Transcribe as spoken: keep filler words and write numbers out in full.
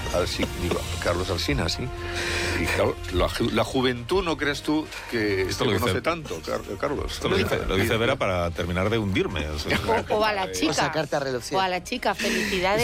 Así, digo, Carlos Alsina, sí. Y claro, la, la juventud, ¿no crees tú que Esto que lo conoce dice, tanto, Carlos? Esto lo dice, lo dice Vera para terminar de hundirme. O sea, O, o a la O chica. sacarte a relucir. O a la chica, felicidades.